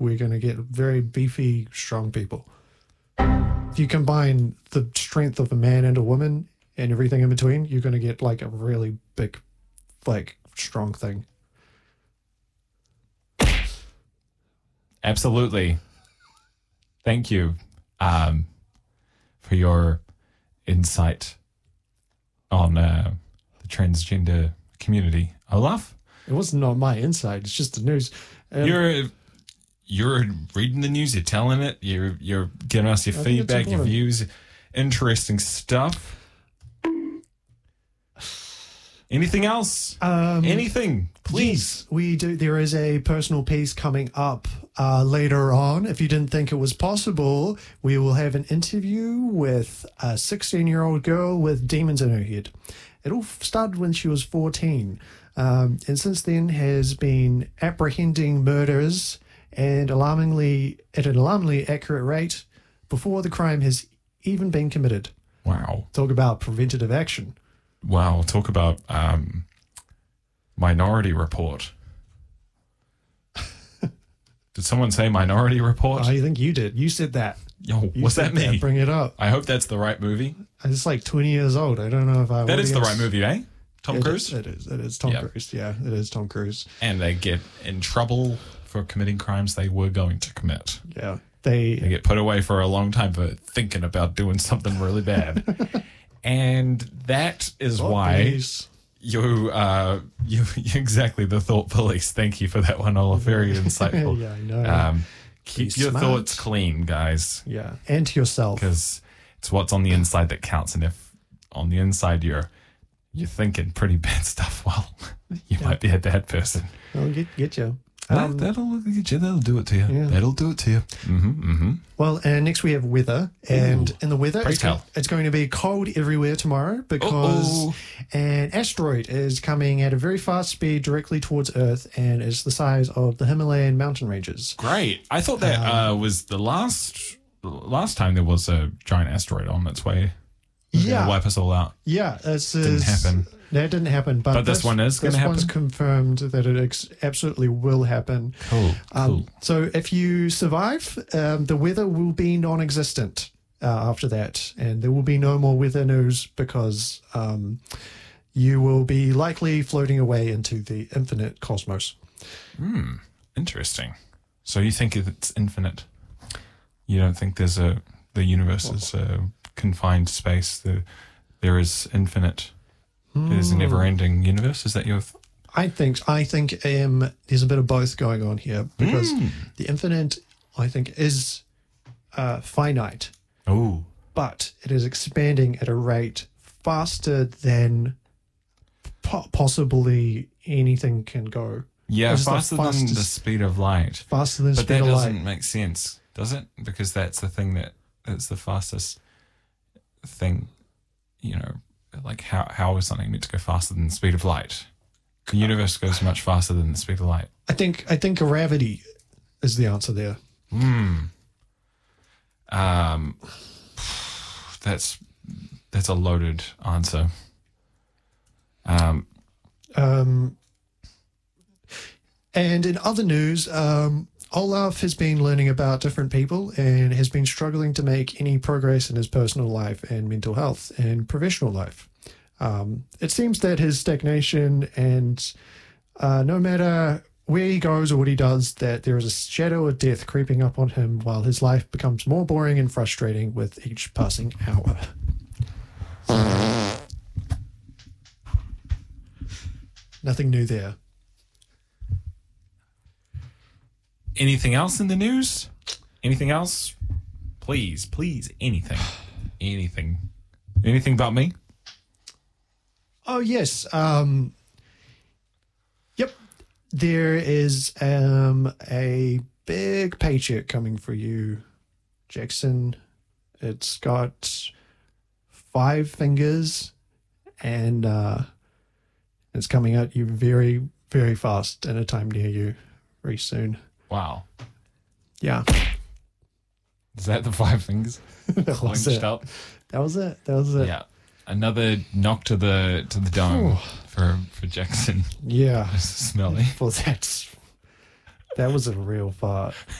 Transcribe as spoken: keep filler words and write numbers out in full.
we're going to get very beefy, strong people. If you combine the strength of a man and a woman and everything in between, you're going to get like a really big, like, strong thing. Absolutely. Thank you um, for your insight on uh, the transgender community. Olaf? It was not my insight. It's just the news. Um, You're you're reading the news. You're telling it. You're you're giving us your I think it's feedback, your important. views. Interesting stuff. Anything else? Um, Anything, please. Yes, we do. There is a personal piece coming up uh, later on. If you didn't think it was possible, we will have an interview with a sixteen-year-old girl with demons in her head. It all started when she was fourteen, um, and since then has been apprehending murders and alarmingly at an alarmingly accurate rate before the crime has even been committed. Wow. Talk about preventative action. Wow. Talk about um, Minority Report. Did someone say Minority Report? I think you did. You said that. Yo, You what's said that mean? Bring it up. I hope that's the right movie. It's like twenty years old. I don't know if I. That is the audience- right movie, eh? Tom It Cruise? is, It is. It is Tom Yep. Cruise. Yeah, it is Tom Cruise. And they get in trouble for committing crimes they were going to commit. Yeah, They they. get put away for a long time for thinking about doing something really bad. And that is Thought why police. you, uh, you, exactly, the thought police. Thank you for that one, Olaf. Very insightful. Yeah, I know. Um, keep Be your smart. thoughts clean, guys, Yeah, and to yourself. because it's what's on the inside that counts. And if on the inside you're you're thinking pretty bad stuff, well, you might be a bad person. I'll get get you. That, that'll get you. That'll do it to you. Yeah. That'll do it to you. Mm-hmm. Mm-hmm. Well, and next we have weather, and Ooh. in the weather, Pray it's, go- tell. it's going to be cold everywhere tomorrow because Uh-oh. an asteroid is coming at a very fast speed directly towards Earth, and is the size of the Himalayan mountain ranges. Great. I thought that uh, was the last last time there was a giant asteroid on its way. It was gonna Yeah. wipe us all out. Yeah, this Didn't is, happen. That didn't happen, but, But this one is gonna This one's happen? confirmed that it ex- absolutely will happen. Cool. Um, Cool. So if you survive, um, the weather will be non-existent uh, after that, and there will be no more weather news because um, you will be likely floating away into the infinite cosmos. Hmm. Interesting. So you think it's infinite? You don't think there's a the universe is a confined space? The, there is infinite. There's a never-ending universe. Is that your? Th- I think I think um, there's a bit of both going on here because Hmm. the infinite, I think, is uh, finite, oh. but it is expanding at a rate faster than po- possibly anything can go. Yeah, It's the faster than the fastest- speed of light. Faster than But speed that of doesn't light. make sense, does it? Because that's the thing that it's the fastest thing. You know, like how how is something meant to go faster than the speed of light? The universe goes much faster than the speed of light. I think I think gravity is the answer there. Hmm. Um, that's that's a loaded answer. Um, Um, and in other news, um, Olaf has been learning about different people and has been struggling to make any progress in his personal life and mental health and professional life. Um, it seems that his stagnation and uh, no matter where he goes or what he does, that there is a shadow of death creeping up on him while his life becomes more boring and frustrating with each passing hour. Nothing new there. anything else in the news? Anything else? Please, please, anything, anything, anything about me? Oh, yes. Um, yep. There is um, a big paycheck coming for you, Jackson. It's got five fingers and uh, it's coming at you very, very fast in a time near you very soon. Wow. Yeah. Is that the five fingers That was clenched it. up? That was it. That was it. Yeah. Another knock to the to the dome for for Jackson. Yeah. Smelly. Well, that's that was a real fart.